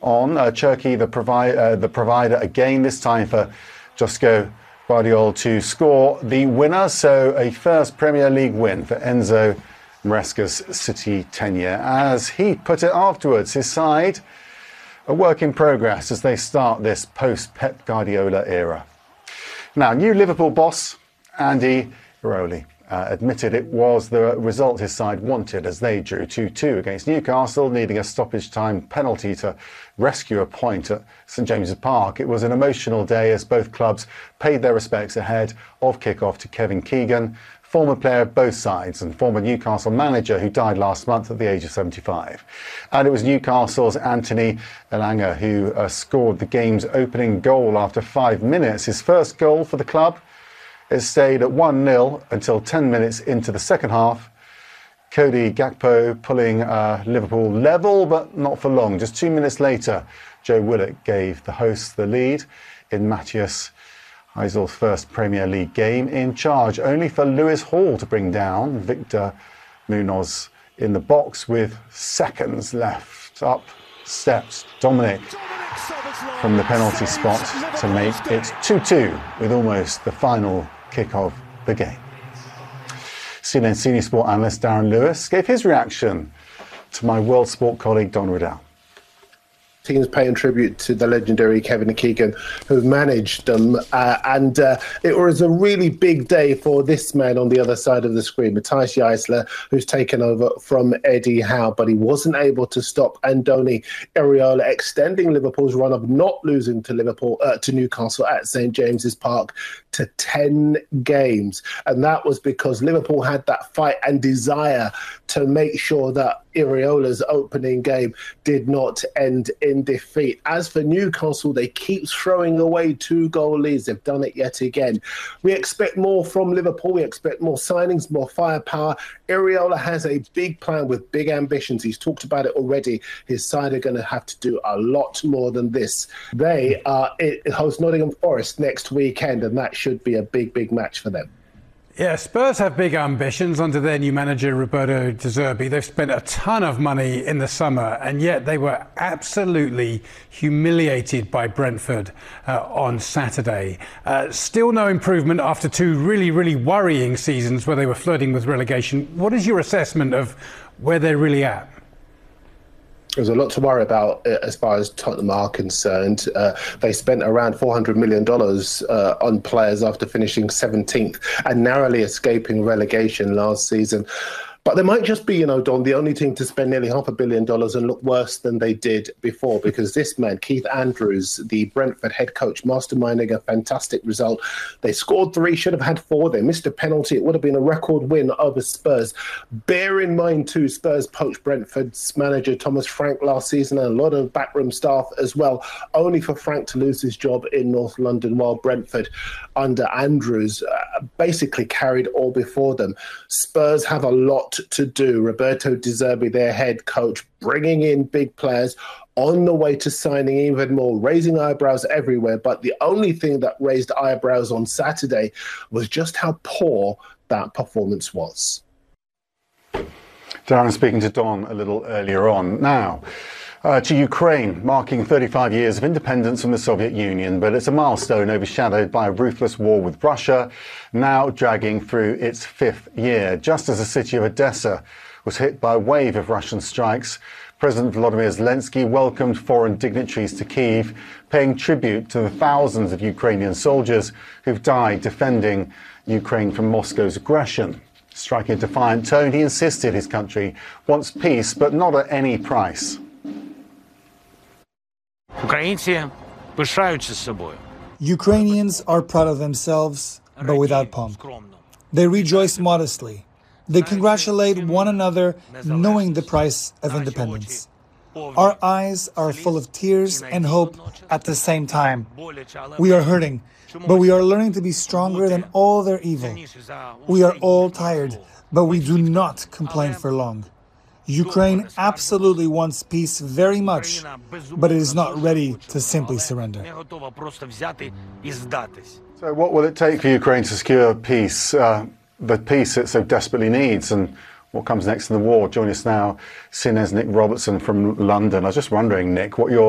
on. Cherki, the provider again, this time for Josko Gvardiol to score the winner. So a first Premier League win for Enzo Maresca's City tenure. As he put it afterwards, his side a work in progress as they start this post-Pep Guardiola era. Now, new Liverpool boss Andy Iraola admitted it was the result his side wanted as they drew 2-2 against Newcastle, needing a stoppage time penalty to rescue a point at St James's Park. It was an emotional day as both clubs paid their respects ahead of kick-off to Kevin Keegan, former player of both sides and former Newcastle manager who died last month at the age of 75. And it was Newcastle's Anthony Elanga who scored the game's opening goal after 5 minutes. His first goal for the club. It stayed at 1-0 until 10 minutes into the second half. Cody Gakpo pulling Liverpool level, but not for long. Just 2 minutes later, Joe Willock gave the hosts the lead in Matthias Heisel's first Premier League game, in charge only for Lewis Hall to bring down Victor Munoz in the box with seconds left. Up steps Dominic from the penalty spot to make it 2-2 with almost the final kick of the game. CNN senior sport analyst Darren Lewis gave his reaction to my World Sport colleague Don Riddell. Teams paying tribute to the legendary Kevin Keegan, who managed them. And it was a really big day for this man on the other side of the screen, Matthias Jaisler, who's taken over from Eddie Howe. But he wasn't able to stop Andoni Iraola extending Liverpool's run of not losing to Newcastle at St James's Park to 10 games. And that was because Liverpool had that fight and desire to make sure that Iraola's opening game did not end in defeat. As for Newcastle, they keep throwing away 2-goal leads. They've done it yet again. We expect more from Liverpool. We expect more signings, more firepower. Iraola has a big plan with big ambitions. He's talked about it already. His side are going to have to do a lot more than this. They host Nottingham Forest next weekend, and that should be a big, big match for them. Yeah, Spurs have big ambitions under their new manager, Roberto De Zerbi. They've spent a ton of money in the summer, and yet they were absolutely humiliated by Brentford on Saturday. Still no improvement after 2 really, really worrying seasons where they were flirting with relegation. What is your assessment of where they're really at? There's a lot to worry about as far as Tottenham are concerned. They spent around $400 million on players after finishing 17th and narrowly escaping relegation last season. But they might just be, Don, the only team to spend nearly $500 million and look worse than they did before, because this man, Keith Andrews, the Brentford head coach, masterminding a fantastic result. They scored 3, should have had 4. They missed a penalty. It would have been a record win over Spurs. Bear in mind, too, Spurs poached Brentford's manager, Thomas Frank, last season, and a lot of backroom staff as well, only for Frank to lose his job in North London, while Brentford, under Andrews, basically carried all before them. Spurs have a lot to do. Roberto De Zerbi, their head coach, bringing in big players, on the way to signing even more, raising eyebrows everywhere. But the only thing that raised eyebrows on Saturday was just how poor that performance was. Darren speaking to Don a little earlier on. Now, to Ukraine, marking 35 years of independence from the Soviet Union, but it's a milestone overshadowed by a ruthless war with Russia, now dragging through its 5th year. Just as the city of Odessa was hit by a wave of Russian strikes, President Volodymyr Zelensky welcomed foreign dignitaries to Kyiv, paying tribute to the thousands of Ukrainian soldiers who've died defending Ukraine from Moscow's aggression. Striking a defiant tone, he insisted his country wants peace, but not at any price. Ukrainians are proud of themselves, but without pomp. They rejoice modestly. They congratulate one another, knowing the price of independence. Our eyes are full of tears and hope at the same time. We are hurting, but we are learning to be stronger than all their evil. We are all tired, but we do not complain for long. Ukraine absolutely wants peace very much, but it is not ready to simply surrender. So what will it take for Ukraine to secure peace, the peace it so desperately needs, and what comes next in the war? Join us now, CNN's Nick Robertson from London. I was just wondering, Nick, what your